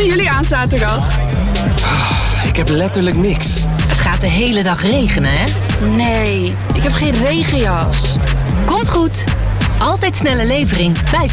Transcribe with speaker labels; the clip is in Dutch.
Speaker 1: hebben jullie aan zaterdag?
Speaker 2: Ik heb letterlijk niks.
Speaker 3: Het gaat de hele dag regenen, hè?
Speaker 4: Nee, ik heb geen regenjas.
Speaker 3: Komt goed. Altijd snelle levering bij